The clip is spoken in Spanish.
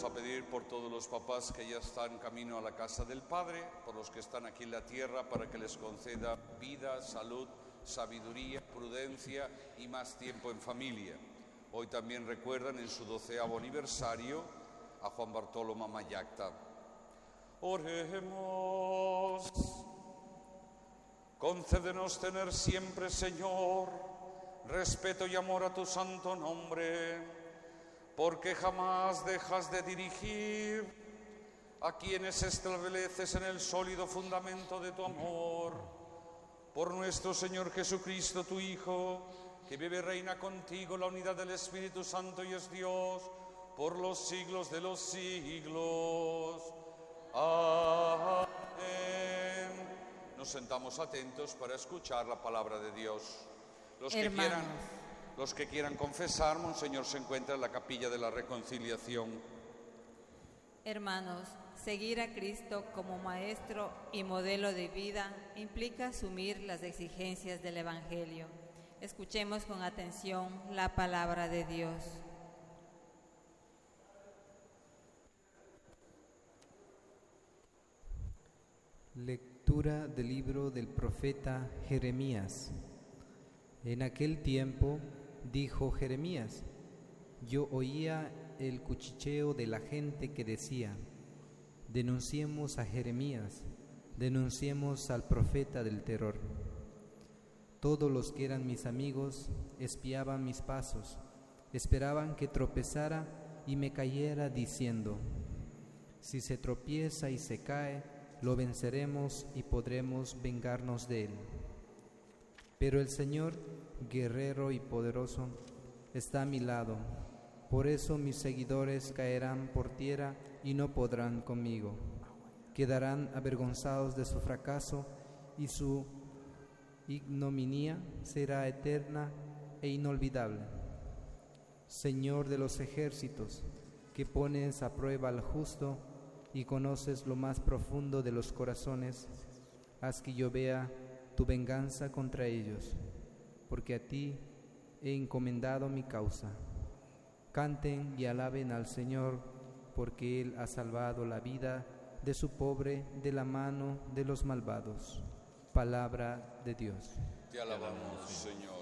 vamos a pedir por todos los papás que ya están camino a la casa del Padre, por los que están aquí en la tierra, para que les conceda vida, salud, sabiduría, prudencia y más tiempo en familia. Hoy también recuerdan en su 12º aniversario a Juan Bartolo Mayacta. Oremos. Concédenos tener siempre, Señor, respeto y amor a tu santo nombre, porque jamás dejas de dirigir a quienes estableces en el sólido fundamento de tu amor. Por nuestro Señor Jesucristo, tu Hijo, que vive y reina contigo en la unidad del Espíritu Santo y es Dios por los siglos de los siglos. Amén. Nos sentamos atentos para escuchar la palabra de Dios. Los que quieran confesar, Monseñor se encuentra en la capilla de la reconciliación. Hermanos, seguir a Cristo como maestro y modelo de vida implica asumir las exigencias del Evangelio. Escuchemos con atención la palabra de Dios. Lectura del libro del profeta Jeremías. En aquel tiempo dijo Jeremías: yo oía el cuchicheo de la gente que decía: denunciemos a Jeremías, denunciemos al profeta del terror. Todos los que eran mis amigos espiaban mis pasos, esperaban que tropezara y me cayera diciendo: si se tropieza y se cae, lo venceremos y podremos vengarnos de él. Pero el Señor, guerrero y poderoso, está a mi lado. Por eso mis seguidores caerán por tierra y no podrán conmigo. Quedarán avergonzados de su fracaso y su ignominia será eterna e inolvidable. Señor de los ejércitos, que pones a prueba al justo y conoces lo más profundo de los corazones, haz que yo vea tu venganza contra ellos, porque a ti he encomendado mi causa. Canten y alaben al Señor, porque Él ha salvado la vida de su pobre de la mano de los malvados. Palabra de Dios. Te alabamos, Señor.